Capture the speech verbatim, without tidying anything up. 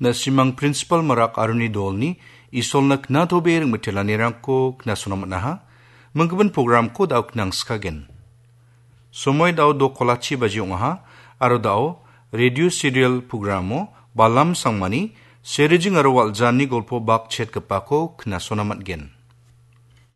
na simang principal marak aruni dolni isol na kna tober metelanirangko kna sonamat naha mengkaban program ko daw knang skagen. Somoy daw do kolachi bajiong aha aro daw radio serial programo balam sangmani serejing aro waljani golpo bak chet kapako kna sonamat gen.